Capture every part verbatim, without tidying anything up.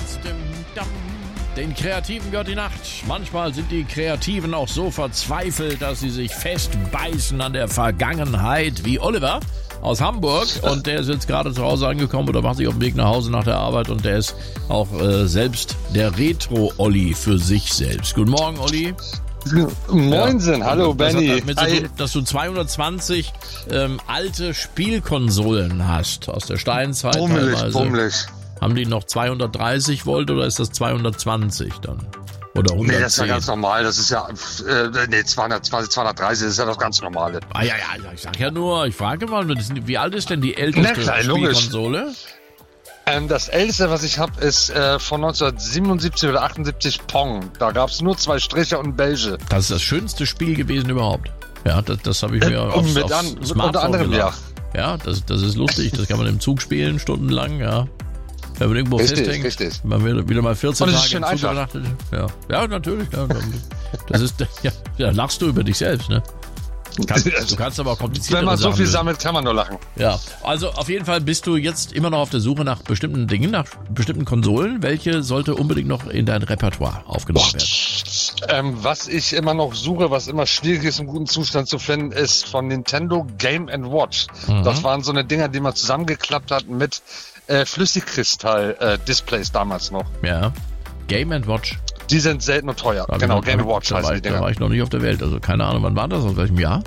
Den Kreativen gehört die Nacht. Manchmal sind die Kreativen auch so verzweifelt, dass sie sich festbeißen an der Vergangenheit, wie Oliver aus Hamburg. Und der ist jetzt gerade zu Hause angekommen oder macht sich auf den Weg nach Hause nach der Arbeit. Und der ist auch äh, selbst der Retro-Olli für sich selbst. Guten Morgen, Olli. Moinsen, ja. Hallo das Benny. Hat damit zu tun, dass du zweihundertzwanzig ähm, alte Spielkonsolen hast aus der Steinzeit. Bummelig, teilweise. bummelig. Haben die noch zweihundertdreißig Volt oder ist das zweihundertzwenzig dann? Oder hundertzehn? Nee, das ist ja ganz normal. Das ist ja, äh, nee, zweihundertzwanzig, zweihundertreißig ist ja das ganz Normale. Ah ja, ja, ich sag ja nur, ich frage mal, wie alt ist denn die älteste Na klar, Spielkonsole? Logisch. Ähm, das älteste, was ich habe, ist äh, von neunzehnhundertsiebenundsiebzig oder achtundsiebzig Pong. Da gab es nur zwei Striche und Beige. Das ist das schönste Spiel gewesen überhaupt. Ja, das, das habe ich mir äh, aufs, mit aufs an, Smartphone unter anderem, geladen. Ja, ja das, das ist lustig. Das kann man im Zug spielen, stundenlang, ja. Wenn man irgendwo richtig, festhängt, richtig. man will wieder mal vierzehn und das Tage ist schön einfach. Ja. ja, natürlich. Ja, das ist, ja, ja, lachst du über dich selbst, ne? Kannst, du kannst aber auch kompliziert. Wenn man so Sachen viel lösen. sammelt, kann man nur lachen. Ja, also auf jeden Fall bist du jetzt immer noch auf der Suche nach bestimmten Dingen, nach bestimmten Konsolen. Welche sollte unbedingt noch in dein Repertoire aufgenommen werden? Ähm, was ich immer noch suche, was immer schwierig ist, im guten Zustand zu finden, ist von Nintendo Game and Watch. Mhm. Das waren so eine Dinger, die man zusammengeklappt hat mit äh, Flüssigkristall-Displays äh, damals noch. Ja, Game and Watch. Die sind selten und teuer. Da genau, Game and Watch heißen die Dinger. Da war ich noch nicht auf der Welt, also keine Ahnung, wann war das, aus welchem Jahr?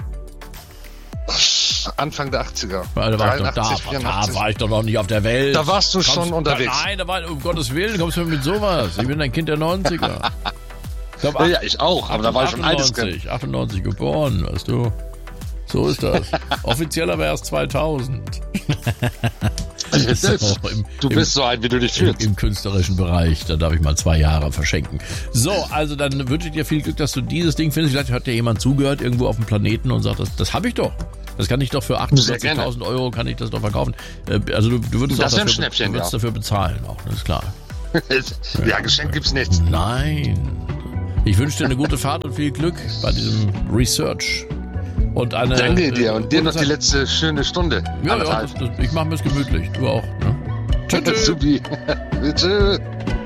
Anfang der achtziger. Ja, da, war ich doch, da, da war ich doch noch nicht auf der Welt. Da warst du Kommst, schon unterwegs. Nein, da war, um Gottes Willen, kommst du mit sowas? Ich bin ein Kind der neunziger. Ich glaub, ja, ja, ich auch, aber da war ich schon altes Kind. achtundneunzig geboren, weißt du. So ist das. Offizieller wäre es zweitausend. So, im, du bist im, so alt, wie du dich fühlst. Im, Im künstlerischen Bereich, da darf ich mal zwei Jahre verschenken. So, also dann wünsche ich dir viel Glück, dass du dieses Ding findest. Vielleicht hat dir jemand zugehört irgendwo auf dem Planeten und sagt, das, das habe ich doch. Das kann ich doch für achtundvierzigtausend Euro kann ich das doch verkaufen. Also du, du würdest, das auch dafür, Schnäppchen, du würdest ja. dafür bezahlen auch, das ist klar. Ja, ja, Geschenk gibt's nicht. Nein. Ich wünsche dir eine gute Fahrt und viel Glück bei diesem Research. Und eine, Danke dir äh, und dir noch die letzte schöne Stunde. Ja, ja das, das, ich mache mir's gemütlich. Du auch. Ne? Tschüss. Tschüss.